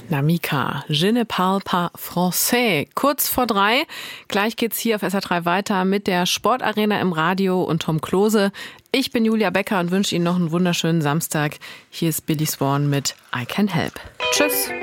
Namika, je ne parle pas français. Kurz vor 3. Gleich geht's hier auf SR3 weiter mit der Sportarena im Radio und Tom Klose. Ich bin Julia Becker und wünsche Ihnen noch einen wunderschönen Samstag. Hier ist Billy Swan mit I Can Help. Tschüss.